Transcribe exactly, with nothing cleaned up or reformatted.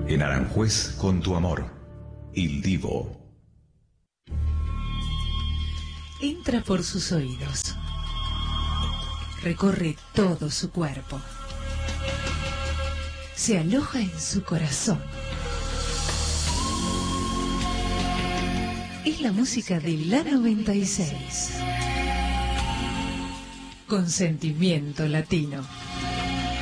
En Aranjuez con tu amor. Il Divo. Entra por sus oídos. Recorre todo su cuerpo. Se aloja en su corazón. Es la música de la noventa y seis. Con sentimiento latino.